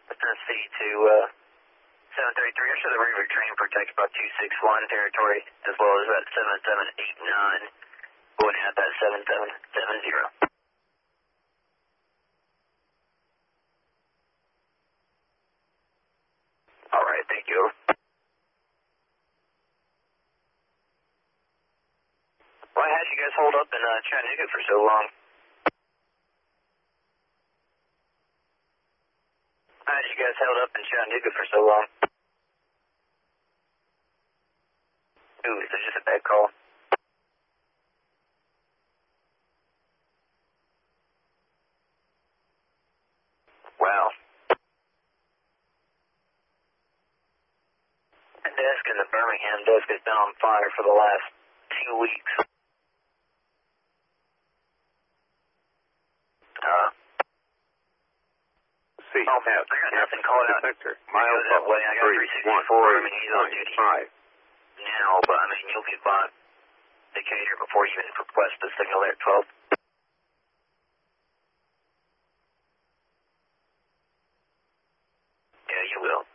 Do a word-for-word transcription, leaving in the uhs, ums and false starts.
Tennessee to uh, seven thirty-three. I show the rear training protected by two six one territory, as well as that seven seven eight nine, going at that seven seven seven zero. All right, thank you. Why had you guys hold up in uh, Chattanooga for so long? How did you guys held up in Chattanooga for so long? Ooh, is it just a bad call? Wow. That desk in the Birmingham desk has been on fire for the last two weeks. Uh, C. oh, I got nothing called out. Detector. Mile that way. I got three sixty-four. I mean, he's on duty now, but I mean, you'll be by Decatur before you even request the signal there at twelve. Yeah, you will.